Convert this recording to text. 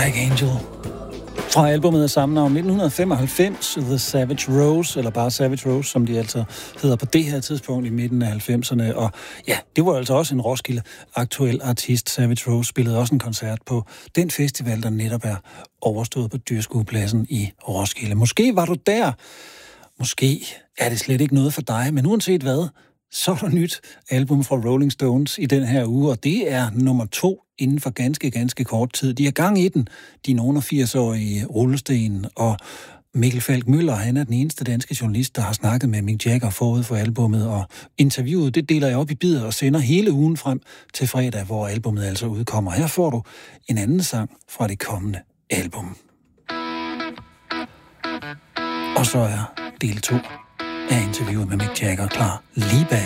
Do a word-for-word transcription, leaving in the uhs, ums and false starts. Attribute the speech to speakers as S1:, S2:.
S1: Black Angel. Fra albumet af samme navn nitten femoghalvfems, The Savage Rose, eller bare Savage Rose, som de altså hedder på det her tidspunkt i midten af halvfemserne. Og ja, det var altså også en Roskilde-aktuel artist. Savage Rose spillede også en koncert på den festival, der netop er overstået på Dyrskuepladsen i Roskilde. Måske var du der. Måske er det slet ikke noget for dig, men uanset hvad, så er der nyt album fra Rolling Stones i den her uge, og det er nummer to inden for ganske, ganske kort tid. De er gang i den, de nogle og firs-årige rullesten, og Mikkel Falk Møller, han er den eneste danske journalist, der har snakket med Mick Jagger forud for albummet, og interviewet, det deler jeg op i bidder og sender hele ugen frem til fredag, hvor albummet altså udkommer. Her får du en anden sang fra det kommende album. Og så er del to af interviewet med Mick Jagger klar lige bag.